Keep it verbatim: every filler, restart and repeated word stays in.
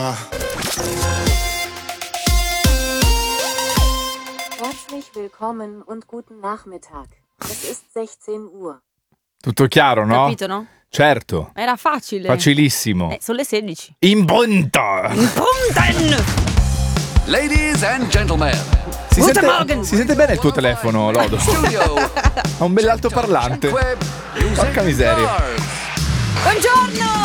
Herzlich willkommen und guten Nachmittag. Es ist sechzehn Uhr. Tutto chiaro, no? Capito, no? Certo. Era facile. Facilissimo. Eh, sono le sedici. In punta! In punten! Ladies and gentlemen, Si Guten sente, Morgen. si sente bene il tuo telefono, Lodo? studio. Ha un bell'altoparlante. Porca miseria. Buongiorno!